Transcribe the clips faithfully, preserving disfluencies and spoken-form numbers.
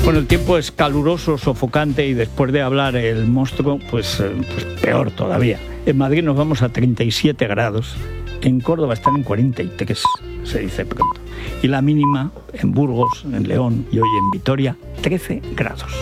Bueno, el tiempo es caluroso, sofocante y después de hablar el monstruo, pues, eh, pues peor todavía. En Madrid nos vamos a treinta y siete grados, en Córdoba están en cuarenta y tres, se dice pronto. Y la mínima en Burgos, en León y hoy en Vitoria, trece grados.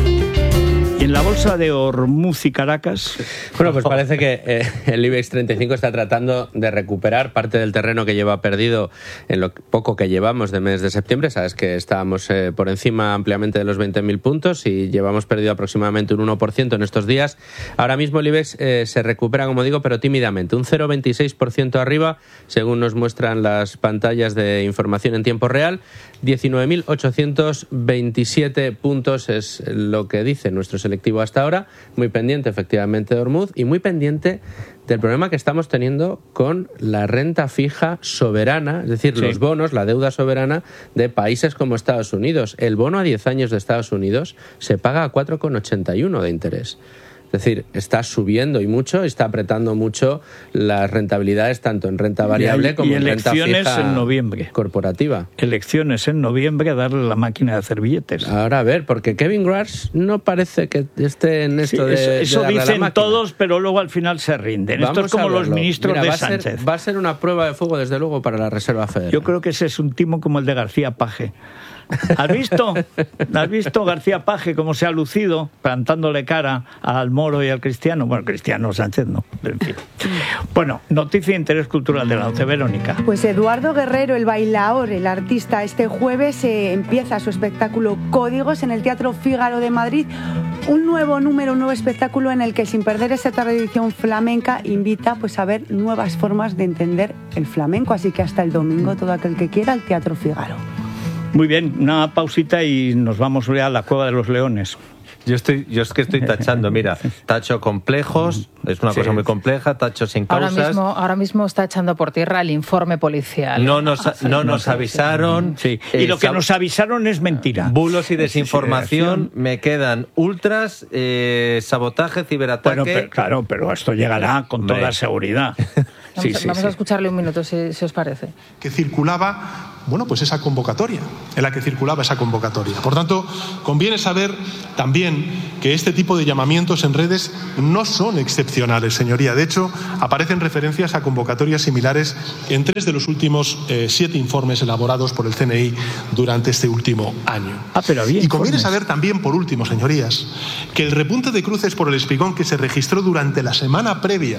Y en la bolsa de Hormuz y Caracas... Bueno, pues parece que eh, el IBEX treinta y cinco está tratando de recuperar parte del terreno que lleva perdido en lo poco que llevamos de mes de septiembre. Sabes que estábamos eh, por encima ampliamente de los veinte mil puntos y llevamos perdido aproximadamente un uno por ciento en estos días. Ahora mismo el IBEX eh, se recupera, como digo, pero tímidamente. Un cero coma veintiséis por ciento arriba, según nos muestran las pantallas de información en tiempo real. diecinueve mil ochocientos veintisiete puntos es lo que dice nuestro selectivo hasta ahora. Muy pendiente, efectivamente, de Hormuz y muy pendiente del problema que estamos teniendo con la renta fija soberana, es decir, sí. los bonos, la deuda soberana de países como Estados Unidos. El bono a diez años de Estados Unidos se paga a cuatro coma ochenta y uno de interés. Es decir, está subiendo y mucho, está apretando mucho las rentabilidades tanto en renta variable hay, como en renta fija elecciones en noviembre. Corporativa. Elecciones en noviembre a darle la máquina de hacer billetes. Ahora a ver, porque Kevin Rush no parece que esté en esto sí, de Eso, de eso dicen todos, pero luego al final se rinden. Vamos esto es como los ministros Mira, de va Sánchez. A ser, va a ser una prueba de fuego, desde luego, para la Reserva Federal. Yo creo que ese es un timo como el de García Paje. ¿Has visto? ¿Has visto García Paje cómo se ha lucido plantándole cara al Moro y al Cristiano? Bueno, Cristiano Sánchez no, pero en fin. Bueno, noticia de interés cultural de la once, Verónica. Pues Eduardo Guerrero, el bailaor, el artista, este jueves eh, empieza su espectáculo Códigos en el Teatro Fígaro de Madrid. Un nuevo número, un nuevo espectáculo en el que, sin perder esa tradición flamenca, invita pues, a ver nuevas formas de entender el flamenco. Así que hasta el domingo, todo aquel que quiera, al Teatro Fígaro. Muy bien, una pausita y nos vamos ya a la Cueva de los Leones. Yo estoy, yo es que estoy tachando, mira, tacho complejos, es una sí. cosa muy compleja, tacho sin causas. Ahora mismo, ahora mismo está echando por tierra el informe policial. No nos, ah, sí, no nos avisaron. Sí. Y eh, lo que nos avisaron es mentira. Bulos y desinformación, sí, me quedan ultras, eh, sabotaje, ciberataque. Bueno, pero, claro, pero esto llegará con toda Hombre. seguridad. Vamos, sí, sí, vamos sí. a escucharle un minuto, si, si os parece. Que circulaba, bueno, pues esa convocatoria, en la que circulaba esa convocatoria. Por tanto, conviene saber también que este tipo de llamamientos en redes no son excepcionales, señoría. De hecho, aparecen referencias a convocatorias similares en tres de los últimos eh, siete informes elaborados por el C N I durante este último año. Ah, pero había y conviene informes. saber también, por último, señorías, que el repunte de cruces por el Espigón que se registró durante la semana previa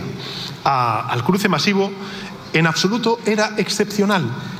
a, al cruce masivo, en absoluto era excepcional.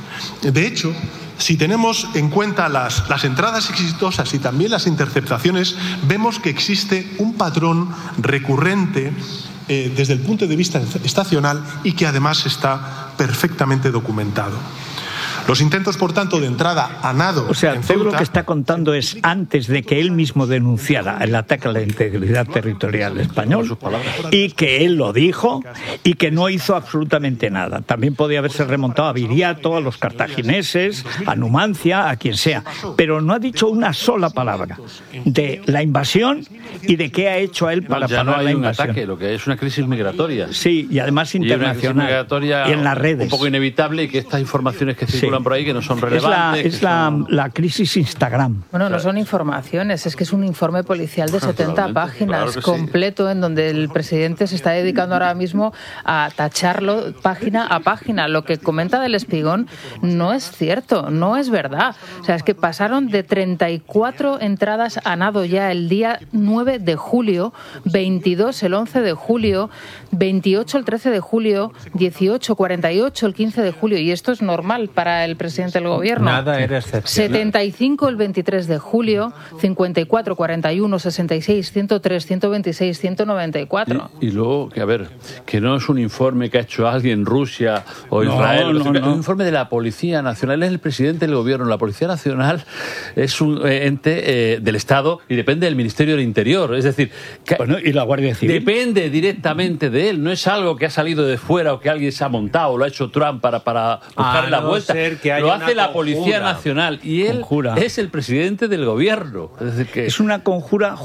De hecho, si tenemos en cuenta las, las entradas exitosas y también las interceptaciones, vemos que existe un patrón recurrente eh, desde el punto de vista estacional y que además está perfectamente documentado. Los intentos, por tanto, de entrada a nado... O sea, en todo Ceuta, lo que está contando es antes de que él mismo denunciara el ataque a la integridad territorial español y que él lo dijo y que no hizo absolutamente nada. También podía haberse remontado a Viriato, a los cartagineses, a Numancia, a quien sea, pero no ha dicho una sola palabra de la invasión y de qué ha hecho él para no, ya parar no hay la un invasión. Ataque, lo que es una crisis migratoria. Sí, y además internacional. Y, una crisis migratoria y en las redes. Un poco inevitable y que estas informaciones que circulan sí. por ahí que no son Es relevantes. la, es la, son... la crisis Instagram. Bueno, no son informaciones, es que es un informe policial de setenta páginas claro completo, sí. en donde el presidente se está dedicando ahora mismo a tacharlo página a página. Lo que comenta del Espigón no es cierto, no es verdad. O sea, es que pasaron de treinta y cuatro entradas a nado ya el día nueve de julio, veintidós el once de julio, veintiocho el trece de julio, dieciocho, cuarenta y ocho el quince de julio, y esto es normal para el presidente del gobierno. Nada era excepcional. setenta y cinco el veintitrés de julio, cincuenta y cuatro, cuarenta y uno, sesenta y seis, ciento tres, ciento veintiséis, ciento noventa y cuatro. Y, y luego, que a ver, que no es un informe que ha hecho alguien, Rusia o no, Israel, no, es un no. informe de la Policía Nacional, es el presidente del gobierno. La Policía Nacional es un ente eh, del Estado y depende del Ministerio del Interior. Es decir, que bueno, y la Guardia Civil. Depende directamente de él, no es algo que ha salido de fuera o que alguien se ha montado, lo ha hecho Trump para, para buscarle la no vuelta. Que lo hace la conjura. Policía Nacional y él conjura. Es el presidente del gobierno. Es, decir que... es una conjura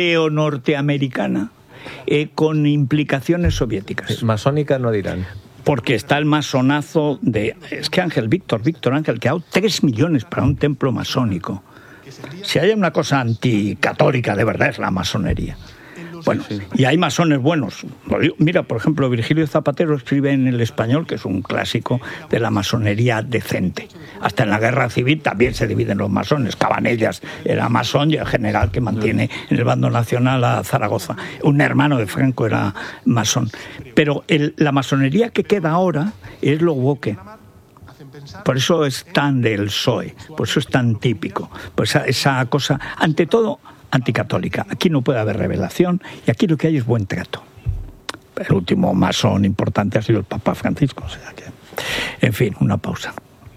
judeo-norteamericana eh, con implicaciones soviéticas. Masónica no dirán. Porque está el masonazo de... Es que Ángel Víctor, Víctor Ángel, que ha dado tres millones para un templo masónico. Si hay una cosa anticatólica de verdad es la masonería. Bueno, y hay masones buenos. Mira, por ejemplo, Virgilio Zapatero escribe en El Español, que es un clásico de la masonería decente. Hasta en la Guerra Civil también se dividen los masones. Cabanellas era masón y el general que mantiene en el bando nacional a Zaragoza. Un hermano de Franco era masón. Pero el, la masonería que queda ahora es lo woke. Por eso es tan del P S O E, por eso es tan típico. Pues esa, esa cosa, ante todo, anticatólica. Aquí no puede haber revelación y aquí lo que hay es buen trato. El último masón importante ha sido el Papa Francisco. O sea que, en fin, una pausa.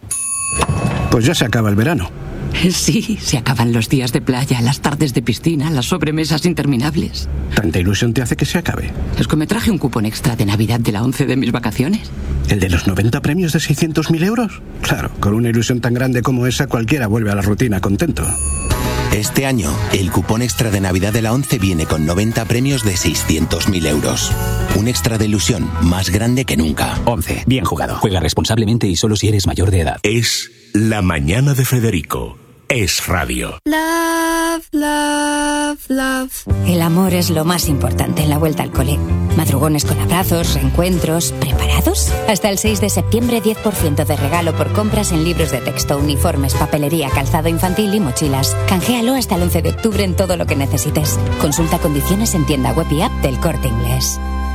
Pues ya se acaba el verano. Sí, se acaban los días de playa, las tardes de piscina, las sobremesas interminables. ¿Tanta ilusión te hace que se acabe? Es que me traje un cupón extra de Navidad de la once de mis vacaciones. ¿El de los noventa premios de seiscientos mil euros? Claro, con una ilusión tan grande como esa, cualquiera vuelve a la rutina contento. Este año, el cupón extra de Navidad de la once viene con noventa premios de seiscientos mil euros. Un extra de ilusión más grande que nunca. once. Bien jugado. Juega responsablemente y solo si eres mayor de edad. Es La Mañana de Federico. Es radio. Love, love, love. El amor es lo más importante en la vuelta al cole. Madrugones con abrazos, reencuentros. ¿Preparados? Hasta el seis de septiembre, diez por ciento de regalo por compras en libros de texto, uniformes, papelería, calzado infantil y mochilas. Canjealo hasta el once de octubre en todo lo que necesites. Consulta condiciones en tienda web y app del Corte Inglés.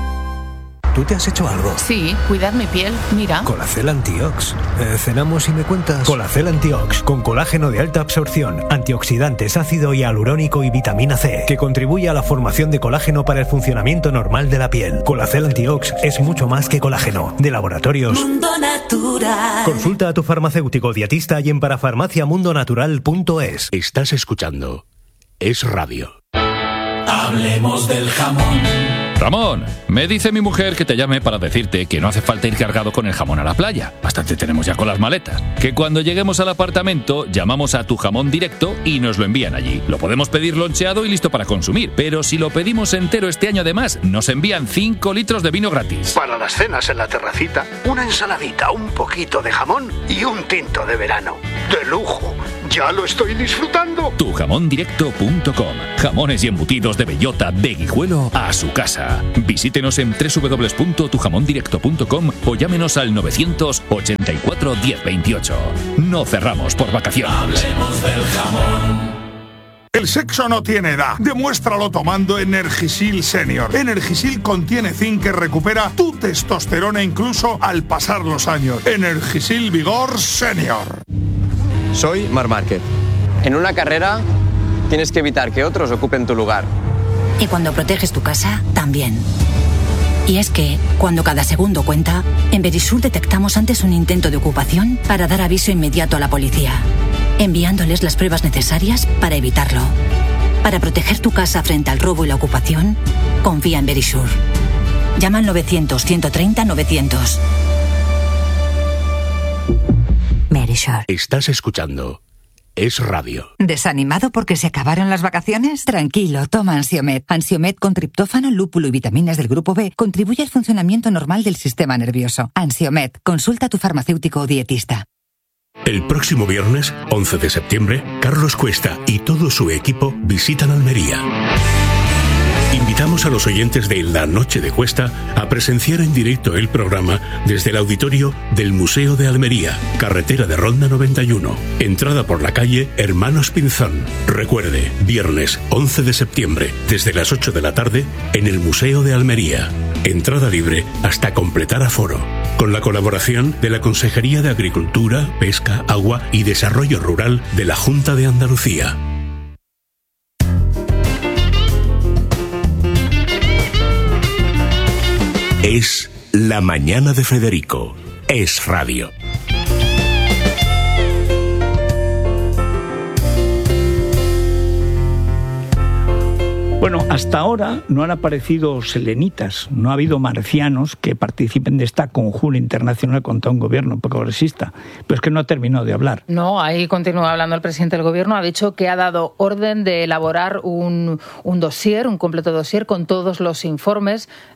¿Tú te has hecho algo? Sí, cuidar mi piel, mira. Colacel Antiox. Eh, ¿Cenamos y me cuentas? Colacel Antiox, con colágeno de alta absorción, antioxidantes, ácido hialurónico y vitamina C, que contribuye a la formación de colágeno para el funcionamiento normal de la piel. Colacel Antiox es mucho más que colágeno. De Laboratorios Mundo Natural. Consulta a tu farmacéutico dietista y en parafarmaciamundonatural punto es. Estás escuchando Es Radio. Hablemos del jamón. Ramón, me dice mi mujer que te llame para decirte que no hace falta ir cargado con el jamón a la playa. Bastante tenemos ya con las maletas. Que cuando lleguemos al apartamento llamamos a Tu Jamón Directo y nos lo envían allí. Lo podemos pedir loncheado y listo para consumir. Pero si lo pedimos entero este año además, nos envían cinco litros de vino gratis. Para las cenas en la terracita, una ensaladita, un poquito de jamón y un tinto de verano. ¡De lujo! ¡Ya lo estoy disfrutando! tu jamón directo punto com. Jamones y embutidos de bellota de Guijuelo a su casa. Visítenos en doble u doble u doble u punto tu jamón directo punto com o llámenos al novecientos ochenta y cuatro diez veintiocho. No cerramos por vacaciones. Hablemos del jamón. El sexo no tiene edad. Demuéstralo tomando Energisil Senior. Energisil contiene zinc que recupera tu testosterona incluso al pasar los años. Energisil Vigor Senior. Soy Marc Márquez. En una carrera tienes que evitar que otros ocupen tu lugar. Y cuando proteges tu casa, también. Y es que, cuando cada segundo cuenta, en Verisur detectamos antes un intento de ocupación para dar aviso inmediato a la policía, enviándoles las pruebas necesarias para evitarlo. Para proteger tu casa frente al robo y la ocupación, confía en Verisur. Llama al novecientos, ciento treinta, novecientos. Verisur. Estás escuchando Es Radio. ¿Desanimado porque se acabaron las vacaciones? Tranquilo, toma Ansiomed. Ansiomed con triptófano, lúpulo y vitaminas del grupo B contribuye al funcionamiento normal del sistema nervioso. Ansiomed, consulta a tu farmacéutico o dietista. El próximo viernes, once de septiembre, Carlos Cuesta y todo su equipo visitan Almería. Invitamos a los oyentes de La Noche de Cuesta a presenciar en directo el programa desde el auditorio del Museo de Almería, carretera de Ronda noventa y uno, entrada por la calle Hermanos Pinzón. Recuerde, viernes once de septiembre, desde las ocho de la tarde, en el Museo de Almería. Entrada libre hasta completar aforo. Con la colaboración de la Consejería de Agricultura, Pesca, Agua y Desarrollo Rural de la Junta de Andalucía. Es La Mañana de Federico. Es Radio. Bueno, hasta ahora no han aparecido selenitas, no ha habido marcianos que participen de esta conjura internacional contra un gobierno progresista. Pero es que no ha terminado de hablar. No, ahí continúa hablando el presidente del gobierno. Ha dicho que ha dado orden de elaborar un, un dossier, un completo dossier con todos los informes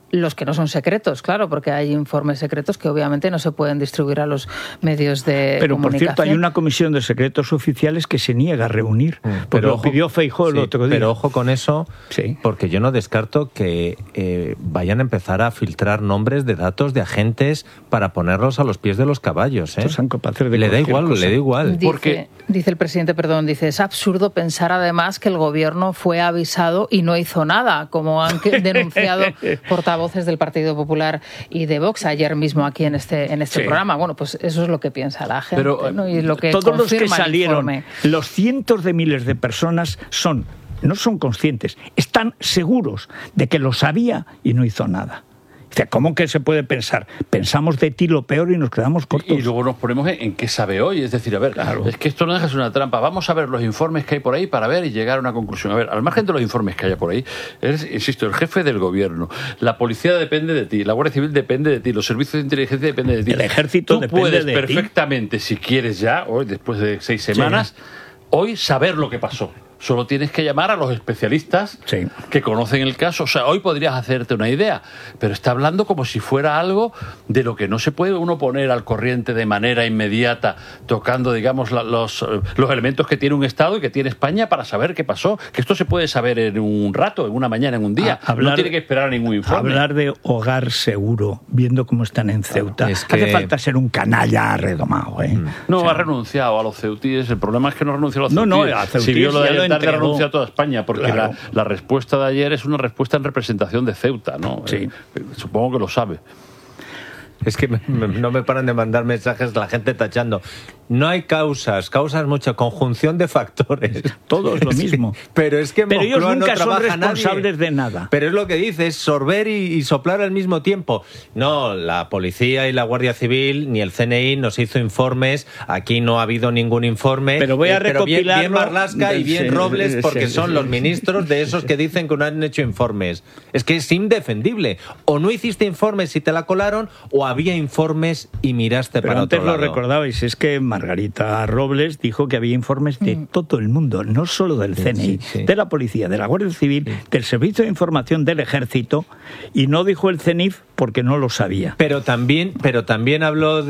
los que no son secretos, claro, porque hay informes secretos que obviamente no se pueden distribuir a los medios de Pero, comunicación. por cierto, hay una comisión de secretos oficiales que se niega a reunir, porque pero lo ojo, pidió Feijóo el sí, otro día. Pero ojo con eso, sí. porque yo no descarto que eh, vayan a empezar a filtrar nombres de datos de agentes para ponerlos a los pies de los caballos. ¿eh? Son capaces de le da igual, cosa. le da igual. Dice, porque... dice el presidente, perdón, dice, es absurdo pensar además que el gobierno fue avisado y no hizo nada, como han denunciado portavoces del Partido Popular y de Vox ayer mismo aquí en este en este Sí. programa. Bueno, pues eso es lo que piensa la gente, Pero, ¿no? Y lo que todos los que confirma el salieron, informe. los cientos de miles de personas son, no son conscientes, están seguros de que lo sabía y no hizo nada. Dice, ¿cómo que se puede pensar? Pensamos de ti lo peor y nos quedamos cortos. Y luego nos ponemos en, en qué sabe hoy. Es decir, a ver, claro. es que esto no deja de ser una trampa. Vamos a ver los informes que hay por ahí para ver y llegar a una conclusión. A ver, al margen de los informes que haya por ahí, eres, insisto, el jefe del gobierno. La policía depende de ti, la Guardia Civil depende de ti, los servicios de inteligencia dependen de ti. El ejército Tú depende puedes de ti. perfectamente, si quieres ya, hoy, después de seis semanas, sí. hoy saber lo que pasó. Solo tienes que llamar a los especialistas sí. que conocen el caso. O sea, hoy podrías hacerte una idea, pero está hablando como si fuera algo de lo que no se puede uno poner al corriente de manera inmediata, tocando, digamos, la, los, los elementos que tiene un Estado y que tiene España para saber qué pasó. Que esto se puede saber en un rato, en una mañana, en un día. A, hablar, no tiene que esperar a ningún informe. Hablar de hogar seguro, viendo cómo están en Ceuta. Claro, es que... Hace falta ser un canalla redomado, ¿eh? No, o sea, ha renunciado a los ceutíes. El problema es que no renunció a los no, ceutíes. No, a ceutíes si vio lo de ayer tarde, entregó. renunció a toda España, porque Claro. la, la respuesta de ayer es una respuesta en representación de Ceuta, ¿no? Sí. Eh, supongo que lo sabe. Es que me, me, no me paran de mandar mensajes la gente tachando. No hay causas, causas mucho, conjunción de factores. Todo es lo mismo. Pero es que Pero ellos nunca no son responsables nadie. de nada. Pero es lo que dice, es sorber y, y soplar al mismo tiempo. No, la policía y la Guardia Civil, ni el C N I nos hizo informes. Aquí no ha habido ningún informe. Pero voy a eh, pero bien, bien recopilarlo. Marlaska y bien Sí, Robles, porque sí, son sí, los sí. ministros de esos que dicen que no han hecho informes. Es que es indefendible. O no hiciste informes y te la colaron, o había informes y miraste Pero para antes otro lo lado. recordabais, es que Margarita Robles dijo que había informes de mm. todo el mundo, no solo del C N I, sí, sí. de la policía, de la Guardia Civil, sí. del Servicio de Información del Ejército, y no dijo el C N I F porque no lo sabía. Pero también, pero también habló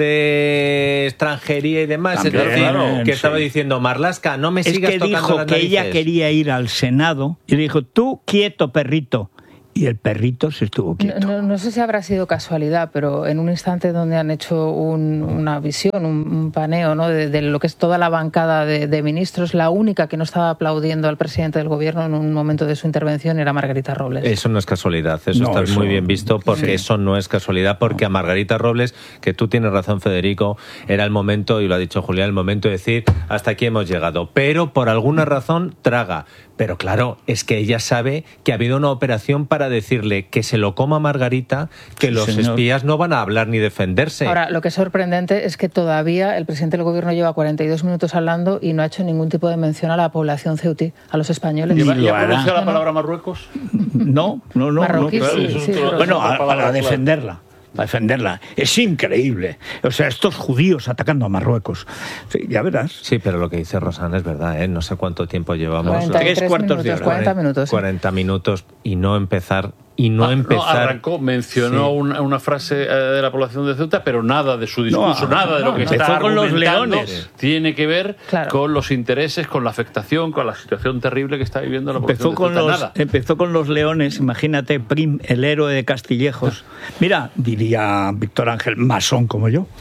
de extranjería y demás, También, es decir, claro, que sí. estaba diciendo, Marlaska, no me es sigas que tocando dijo las que narices. ella quería ir al Senado y le dijo, tú quieto, perrito. Y el perrito se estuvo quieto. No, no, no sé si habrá sido casualidad, pero en un instante donde han hecho un, una visión, un, un paneo, ¿no? de, de lo que es toda la bancada de, de ministros, la única que no estaba aplaudiendo al presidente del gobierno en un momento de su intervención era Margarita Robles. Eso no es casualidad, eso no, está eso... muy bien visto, porque sí. eso no es casualidad, porque no. a Margarita Robles, que tú tienes razón, Federico, era el momento, y lo ha dicho Julián, el momento de decir, hasta aquí hemos llegado, pero por alguna razón traga. Pero claro, es que ella sabe que ha habido una operación para decirle que se lo coma Margarita, que sí, los señor. espías no van a hablar ni defenderse. Ahora, lo que es sorprendente es que todavía el presidente del gobierno lleva cuarenta y dos minutos hablando y no ha hecho ningún tipo de mención a la población ceutí, a los españoles. ¿Y ha pronunciado la palabra Marruecos? No, no, no. Marroquí, no, sí, claro, sí, sí, bueno, a, para defenderla. Para defenderla. Es increíble. O sea, estos judíos atacando a Marruecos. Sí, ya verás. Sí, pero lo que dice Rosana es verdad, ¿eh? No sé cuánto tiempo llevamos. cuarenta y tres Tres cuartos minutos, de hora. cuarenta minutos. cuarenta minutos y no empezar... Y no ah, empezar... No, arrancó, mencionó sí. una, una frase de la población de Ceuta, pero nada de su discurso, no, nada de no, lo que no, está con los argumentando leones. Tiene que ver claro. con los intereses, con la afectación, con la situación terrible que está viviendo la población empezó con de Ceuta. Los, nada. Empezó con los leones, imagínate, Prim, el héroe de Castillejos. Mira, diría Víctor Ángel, masón como yo.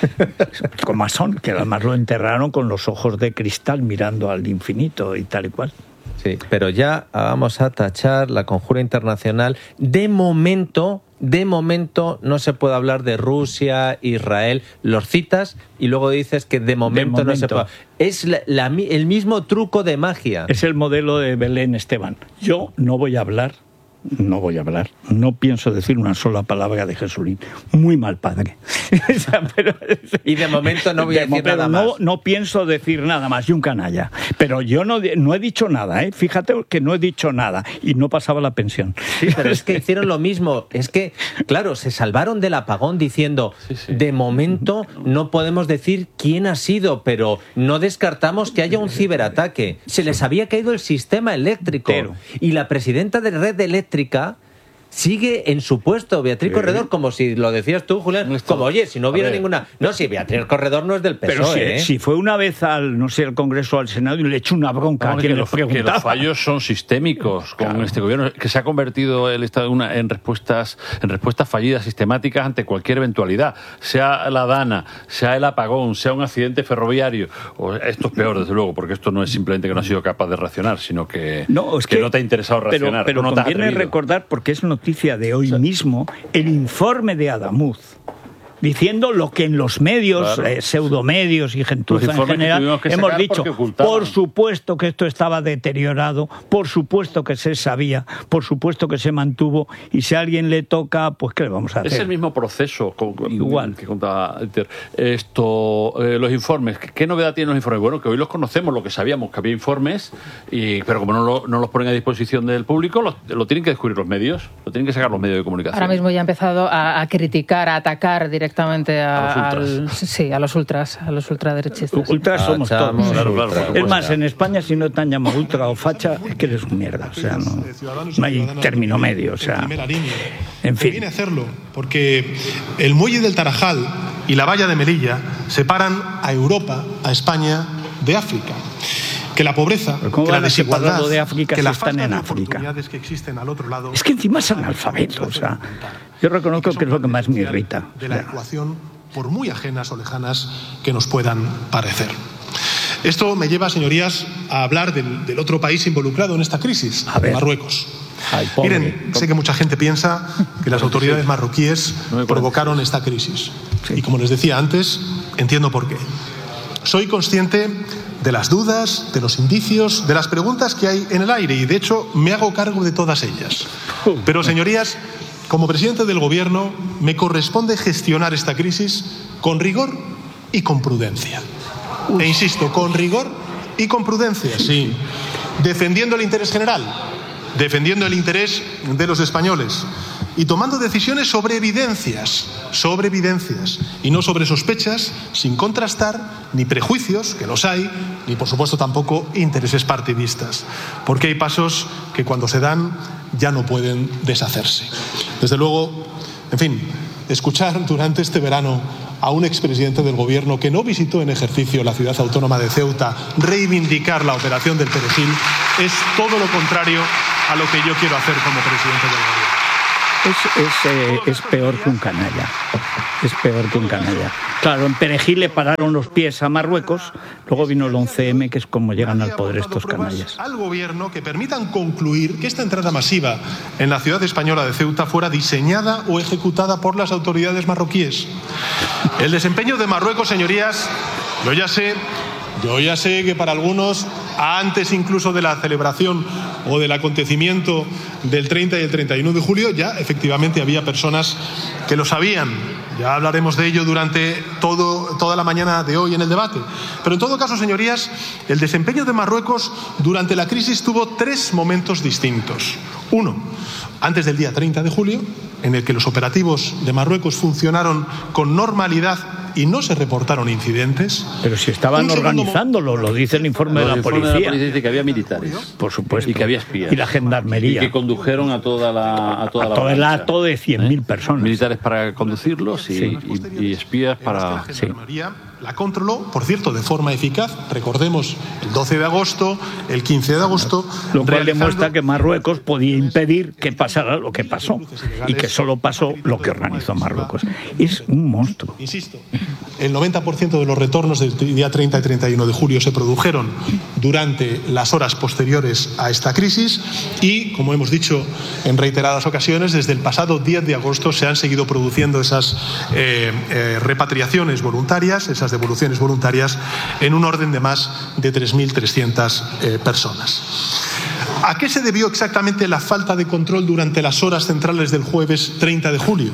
Con masón, que además lo enterraron con los ojos de cristal mirando al infinito y tal y cual. Sí, pero ya vamos a tachar la conjura internacional. De momento, de momento no se puede hablar de Rusia, Israel, los citas y luego dices que de momento, de momento. no se puede. Es la, la, el mismo truco de magia. Es el modelo de Belén Esteban. Yo no voy a hablar, no voy a hablar, no pienso decir una sola palabra de Jesulín. Muy mal padre. pero, y de momento no voy a decir nada más. No, no pienso decir nada más, y un canalla. Pero yo no, no he dicho nada, ¿eh? Fíjate que no he dicho nada y no pasaba la pensión. Sí, pero es que hicieron lo mismo. Es que, claro, se salvaron del apagón diciendo, sí, sí. de momento no podemos decir quién ha sido, pero no descartamos que haya un ciberataque. Se les había caído el sistema eléctrico. Pero, y la presidenta de Red Eléctrica sigue en su puesto, Beatriz sí. Corredor, como si lo decías tú, Julián, como oye, si no hubiera ninguna... No, si Beatriz Corredor no es del P S O E. Pero si, ¿eh? si fue una vez al, no sé, al Congreso o al Senado y le echó una bronca no, a quien que le los, preguntaba. que los fallos son sistémicos con claro. este gobierno, que se ha convertido el Estado una, en respuestas en respuestas fallidas sistemáticas ante cualquier eventualidad, sea la Dana, sea el apagón, sea un accidente ferroviario. O esto es peor, desde luego, porque esto no es simplemente que no has sido capaz de reaccionar, sino que no, es que, que no te ha interesado reaccionar. Pero, pero no conviene recordar, porque es noticia de hoy o sea, mismo, el informe de Adamuz, diciendo lo que en los medios, claro. eh, pseudomedios y gentuza en general, que hemos dicho. Por supuesto que esto estaba deteriorado, por supuesto que se sabía, por supuesto que se mantuvo, y si a alguien le toca, pues ¿qué le vamos a hacer? Es el mismo proceso con, igual que contaba esto, eh, los informes. ¿Qué novedad tienen los informes? Bueno, que hoy los conocemos, lo que sabíamos, que había informes, y, pero como no, lo, no los ponen a disposición del público, lo, lo tienen que descubrir los medios, lo tienen que sacar los medios de comunicación. Ahora mismo ya ha empezado a, a criticar, a atacar directamente directamente a, a, los al, sí, a los ultras, a los ultraderechistas. Ultras sí. somos todos. Claro, claro, claro, es más, en España si no te han llamado ultra o facha, es que eres un mierda. O sea, no, no hay término medio. O sea, en fin. Viene a hacerlo porque el muelle del Tarajal y la valla de Melilla separan a Europa, a España, de África. Que la pobreza, que la desigualdad, de África que si la están falta en de África. oportunidades que existen al otro lado. Es que encima son analfabetos. O sea, yo reconozco que es lo que más me irrita. De la ecuación, por muy ajenas o lejanas que nos puedan parecer. Esto me lleva, señorías, a hablar del, del otro país involucrado en esta crisis, Marruecos. Ay, Miren, sé que mucha gente piensa que las autoridades marroquíes provocaron esta crisis. Y como les decía antes, entiendo por qué. Soy consciente de las dudas, de los indicios, de las preguntas que hay en el aire y, de hecho, me hago cargo de todas ellas. Pero, señorías, como presidente del Gobierno, me corresponde gestionar esta crisis con rigor y con prudencia. E insisto, con rigor y con prudencia, sí. Defendiendo el interés general, defendiendo el interés de los españoles y tomando decisiones sobre evidencias, sobre evidencias y no sobre sospechas, sin contrastar ni prejuicios, que los hay, ni por supuesto tampoco intereses partidistas, porque hay pasos que cuando se dan ya no pueden deshacerse. Desde luego, en fin, escuchar durante este verano a un expresidente del Gobierno que no visitó en ejercicio la ciudad autónoma de Ceuta reivindicar la operación del Perejil es todo lo contrario a lo que yo quiero hacer como presidente del Gobierno. Es, es, eh, es peor que un canalla. Es peor que un canalla. Claro, en Perejil le pararon los pies a Marruecos, luego vino el once eme, que es como llegan al poder estos canallas. Al Gobierno que permitan concluir que esta entrada masiva en la ciudad española de Ceuta fuera diseñada o ejecutada por las autoridades marroquíes. El desempeño de Marruecos, señorías, yo ya sé, yo ya sé que para algunos, antes incluso de la celebración o del acontecimiento del treinta y el treinta y uno de julio, ya efectivamente había personas que lo sabían. Ya hablaremos de ello durante todo, toda la mañana de hoy en el debate. Pero en todo caso, señorías, el desempeño de Marruecos durante la crisis tuvo tres momentos distintos. Uno, antes del día treinta de julio, en el que los operativos de Marruecos funcionaron con normalidad y no se reportaron incidentes. Pero si estaban organizándolo, lo dice el informe de la policía. El informe de la policía dice que había militares. Por supuesto. Y que había espías. Y la gendarmería. Y que condujeron a toda la a toda a la todo el acto de cien mil ¿eh? personas. Militares para conducirlos y, sí. y, y espías para... La gendarmería la controló, por cierto, de forma eficaz. Recordemos el doce de agosto, el quince de agosto. Lo cual realizando... demuestra que Marruecos podía impedir que pasara lo que pasó y que solo pasó lo que organizó Marruecos. Es un monstruo. Insisto, el noventa por ciento de los retornos del día treinta y treinta y uno de julio se produjeron durante las horas posteriores a esta crisis y, como hemos dicho en reiteradas ocasiones, desde el pasado diez de agosto se han seguido produciendo esas eh, eh, repatriaciones voluntarias, esas devoluciones voluntarias, en un orden de más de tres mil trescientas eh, personas. ¿A qué se debió exactamente la falta de control durante las horas centrales del jueves treinta de julio?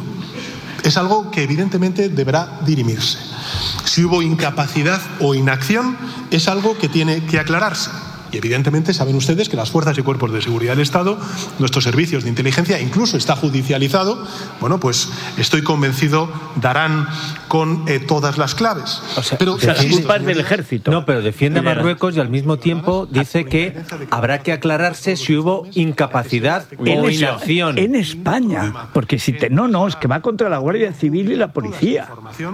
Es algo que evidentemente deberá dirimirse. Si hubo incapacidad o inacción, es algo que tiene que aclararse. Y evidentemente saben ustedes que las fuerzas y cuerpos de seguridad del Estado, nuestros servicios de inteligencia, incluso está judicializado, bueno, pues estoy convencido darán con eh, todas las claves. O sea, pero las culpas del ejército. No, pero defiende a Marruecos y al mismo tiempo dice que habrá que aclararse si hubo incapacidad o inacción. En España, porque si te no, no, es que va contra la Guardia Civil y la policía.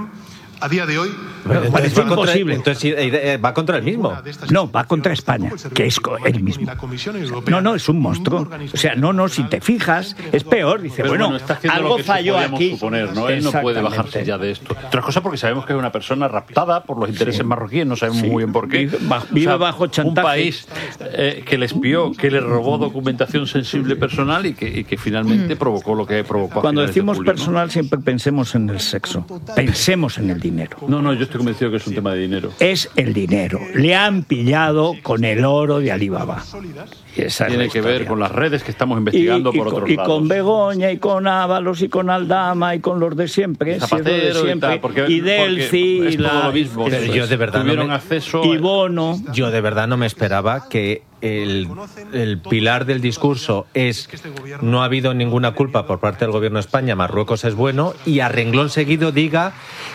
A día de hoy Pero parece va contra, imposible. Entonces va contra el mismo. No, va contra España, que es el mismo. No, no, es un monstruo. O sea, no, no, si te fijas, es peor. Dice, Pero bueno, bueno, está haciendo algo lo que falló podíamos aquí. suponer, ¿no? Él no puede bajarse ya de esto. Otra cosa porque sabemos que es una persona raptada por los intereses Sí. marroquíes, no sabemos Sí. muy bien por qué. Vive, vive O sea, bajo chantaje. Un país eh, que le espió, que le robó documentación sensible personal y que, y que finalmente Mm. provocó lo que provocó. a Cuando finales de decimos julio, ¿no? personal, siempre pensemos en el sexo. Pensemos en el dinero. No, no, yo estoy convencido que es un tema de dinero. Es el dinero. Le han pillado con el oro de Alibaba. Y esa es Tiene la que ver historia. con las redes que estamos investigando y, y por con, otros y lados. con Begoña, y con Ábalos, y con Aldama, y con los de siempre, si es lo de Zapatero y siempre, tal, porque- y Delci, porque es y todo la- lo mismo. Pero eso yo es. de verdad no Tuvieron me- acceso y Bono. Yo de verdad no me esperaba que el, el pilar del discurso es no ha habido ninguna culpa por parte del gobierno de España, Marruecos es bueno, y a renglón seguido diga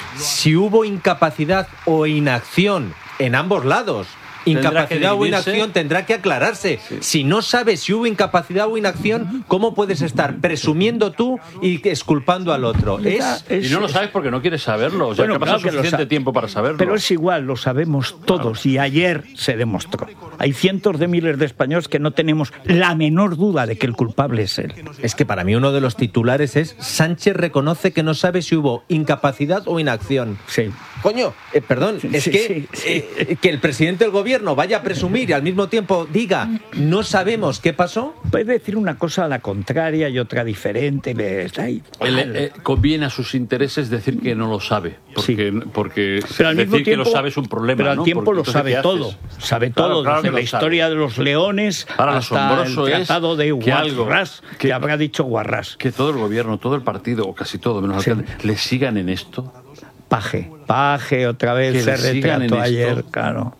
si hubo incapacidad o inacción en ambos lados. Tendrá que Incapacidad o dividirse. inacción tendrá que aclararse. Si no sabes si hubo incapacidad o inacción, ¿cómo puedes estar presumiendo tú y exculpando al otro? Es, Y no lo sabes porque no quieres saberlo. O sea, Bueno, que ha pasado claro que lo suficiente sa- tiempo para saberlo. Pero es igual, lo sabemos todos y ayer se demostró. Hay cientos de miles de españoles que no tenemos la menor duda de que el culpable es él. Es que para mí uno de los titulares es Sánchez reconoce que no sabe si hubo incapacidad o inacción. Sí. Coño, eh, perdón, es Sí, que, sí, sí. eh, que el presidente del gobierno vaya a presumir y al mismo tiempo diga no sabemos qué pasó. Puede decir una cosa a la contraria y otra diferente. le- ay, Él, mal. eh, conviene a sus intereses decir que no lo sabe, porque, porque Pero al mismo decir tiempo, que lo sabe es un problema. pero al ¿no? tiempo Porque lo entonces, sabe ¿qué haces? todo, sabe Claro, todo, claro desde que la lo sabe. historia de los leones Ahora, lo hasta asombroso el es tratado de que algo- Guarras, que, que- habrá dicho Guarras. Que todo el gobierno, todo el partido, o casi todo, menos Sí. alcalde, le sigan en esto. Paje, Paje, otra vez Que se le sigan retrató en ayer, esto. claro.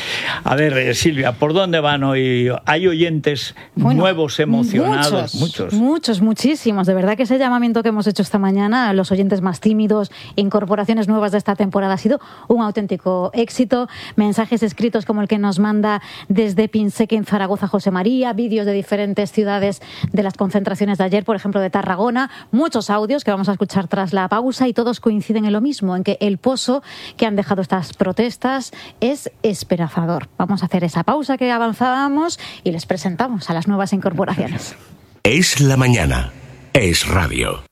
A ver, eh, Silvia, ¿por dónde van hoy? ¿Hay oyentes Bueno, nuevos emocionados? Muchos, muchos, muchísimos. De verdad que ese llamamiento que hemos hecho esta mañana a los oyentes más tímidos, incorporaciones nuevas de esta temporada, ha sido un auténtico éxito. Mensajes escritos como el que nos manda desde Pinseque en Zaragoza José María, vídeos de diferentes ciudades de las concentraciones de ayer, por ejemplo de Tarragona, muchos audios que vamos a escuchar tras la pausa y todos coinciden en lo mismo, en que el pozo que han dejado estas protestas es esperanzador. Vamos a hacer esa pausa que avanzábamos y les presentamos a las nuevas incorporaciones. Es la mañana. Es radio.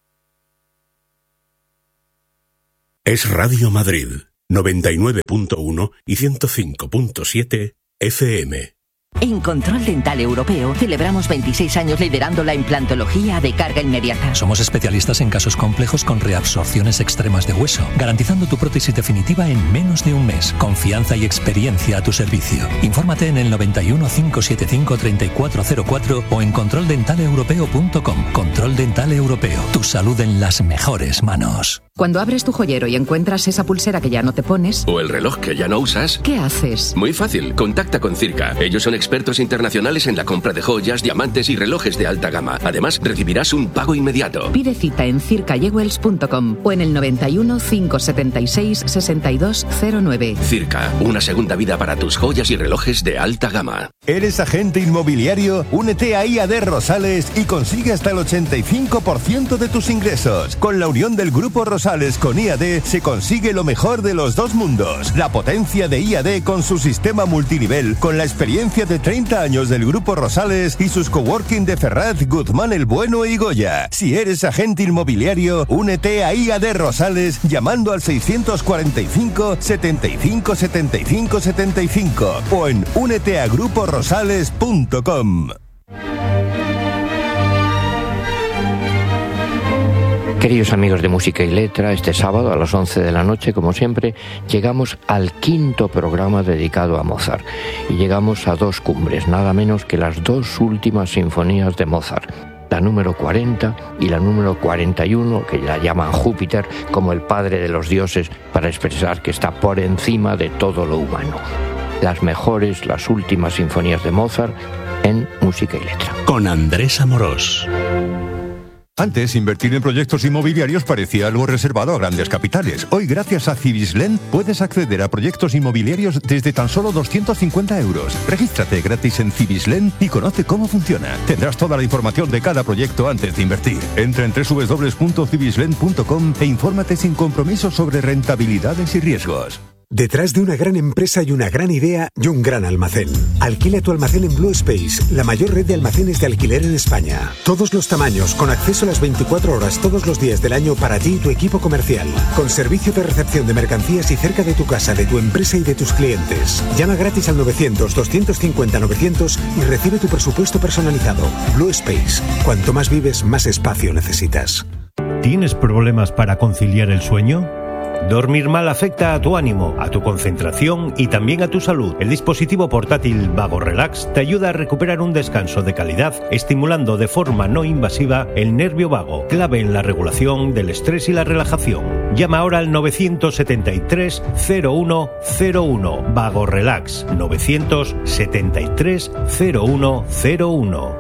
Es Radio Madrid, noventa y nueve punto uno y ciento cinco punto siete F M. En Control Dental Europeo celebramos veintiséis años liderando la implantología de carga inmediata. Somos especialistas en casos complejos con reabsorciones extremas de hueso, garantizando tu prótesis definitiva en menos de un mes. Confianza y experiencia a tu servicio. Infórmate en el noventa y uno, cinco setenta y cinco, treinta y cuatro cero cuatro o en control dental europeo punto com. Control Dental Europeo. Tu salud en las mejores manos. Cuando abres tu joyero y encuentras esa pulsera que ya no te pones, ¿O el reloj que ya no usas? ¿qué haces? Muy fácil, contacta con Circa. Ellos son expertos internacionales en la compra de joyas, diamantes y relojes de alta gama. Además, recibirás un pago inmediato. Pide cita en circa jewels punto com o en el noventa y uno, cinco setenta y seis, sesenta y dos cero nueve. Circa, una segunda vida para tus joyas y relojes de alta gama. ¿Eres agente inmobiliario? Únete a I A D Rosales y consigue hasta el ochenta y cinco por ciento de tus ingresos. Con la unión del Grupo Rosales con I A D se consigue lo mejor de los dos mundos. La potencia de I A D con su sistema multinivel, con la experiencia de treinta años del Grupo Rosales y sus coworking de Ferraz, Guzmán el Bueno y Goya. Si eres agente inmobiliario, únete a I A D Rosales llamando al seiscientos cuarenta y cinco, setenta y cinco, setenta y cinco, setenta y cinco o en únete a grupo rosales punto com. Queridos amigos de Música y Letra, este sábado a las once de la noche, como siempre, llegamos al quinto programa dedicado a Mozart. Y llegamos a dos cumbres, nada menos que las dos últimas sinfonías de Mozart. La número cuarenta y la número cuarenta y uno, que la llaman Júpiter como el padre de los dioses, para expresar que está por encima de todo lo humano. las mejores, las últimas sinfonías de Mozart en música y letra. Con Andrés Amorós. Antes, invertir en proyectos inmobiliarios parecía algo reservado a grandes capitales. Hoy, gracias a Cibislen, puedes acceder a proyectos inmobiliarios desde tan solo doscientos cincuenta euros. Regístrate gratis en Cibislen y conoce cómo funciona. Tendrás toda la información de cada proyecto antes de invertir. Entra en doble u doble u doble u punto cibislen punto com e infórmate sin compromiso sobre rentabilidades y riesgos. Detrás de una gran empresa y una gran idea y un gran almacén. Alquila tu almacén en Blue Space, la mayor red de almacenes de alquiler en España. Todos los tamaños, con acceso a las veinticuatro horas todos los días del año para ti y tu equipo comercial. Con servicio de recepción de mercancías y cerca de tu casa, de tu empresa y de tus clientes. Llama gratis al novecientos, doscientos cincuenta, novecientos y recibe tu presupuesto personalizado. Blue Space. Cuanto más vives, más espacio necesitas. ¿Tienes problemas para conciliar el sueño? Dormir mal afecta a tu ánimo, a tu concentración y también a tu salud. El dispositivo portátil Vago Relax te ayuda a recuperar un descanso de calidad, estimulando de forma no invasiva el nervio vago, clave en la regulación del estrés y la relajación. Llama ahora al novecientos setenta y tres, cero uno cero uno. Vago Relax, novecientos setenta y tres, cero uno cero uno.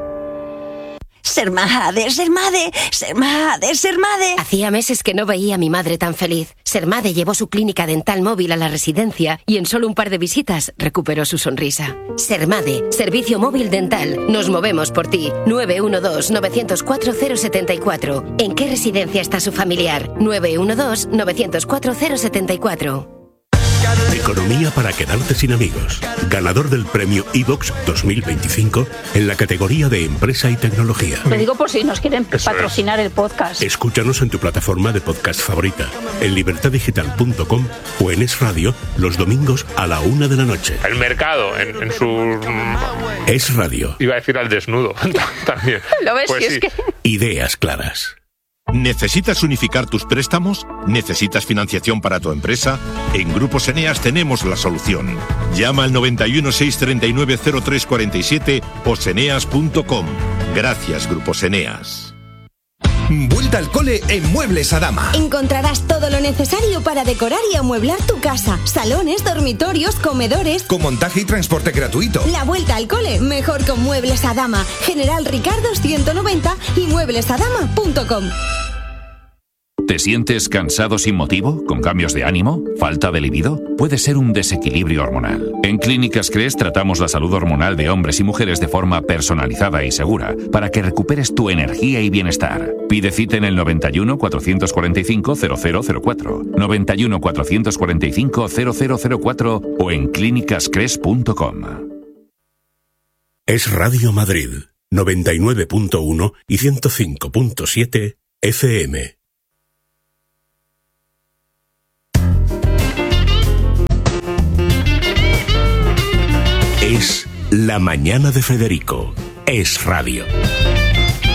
Sermade, Sermade, Sermade, Sermade. Hacía meses que no veía a mi madre tan feliz. Sermade llevó su clínica dental móvil a la residencia y en solo un par de visitas recuperó su sonrisa. Sermade, servicio móvil dental. Nos movemos por ti. nueve uno dos, nueve cero cuatro, cero siete cuatro. ¿En qué residencia está su familiar? nueve uno dos, nueve cero cuatro, cero siete cuatro. Economía para quedarte sin amigos. Ganador del premio iVox dos mil veinticinco en la categoría de empresa y tecnología. Lo digo por si nos quieren Eso patrocinar es. el podcast. Escúchanos en tu plataforma de podcast favorita, en libertad digital punto com o en Es Radio los domingos a la una de la noche. El mercado en, en su... Es Radio. Iba a decir al desnudo también. ¿Lo ves? Pues si sí. es que... Ideas claras. ¿Necesitas unificar tus préstamos? ¿Necesitas financiación para tu empresa? En Grupos Eneas tenemos la solución. Llama al noventa y uno, seiscientos treinta y nueve, cero tres cuarenta y siete o seneas punto com. Gracias, Grupos Eneas. Vuelta al cole en Muebles Adama. Encontrarás todo lo necesario para decorar y amueblar tu casa. Salones, dormitorios, comedores. Con montaje y transporte gratuito. La vuelta al cole, mejor con Muebles Adama. General Ricardo ciento noventa y muebles adama punto com. ¿Te sientes cansado sin motivo? ¿Con cambios de ánimo? ¿Falta de libido? Puede ser un desequilibrio hormonal. En Clínicas Cres tratamos la salud hormonal de hombres y mujeres de forma personalizada y segura para que recuperes tu energía y bienestar. Pide cita en el noventa y uno, cuatrocientos cuarenta y cinco, cero cero cero cuatro, noventa y uno, cuatrocientos cuarenta y cinco, cero cero cero cuatro o en clínicas cres punto com. Es Radio Madrid, noventa y nueve punto uno y ciento cinco punto siete F M. Es La Mañana de Federico. Es Radio.